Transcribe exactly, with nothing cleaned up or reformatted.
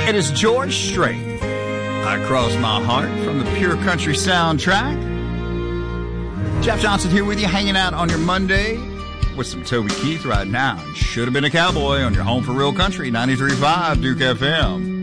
It is George Strait. I Cross My Heart from the Pure Country soundtrack. Jeff Johnson here with you, hanging out on your Monday with some Toby Keith right now. Should have been a cowboy on your home for real country, ninety-three point five Duke F M.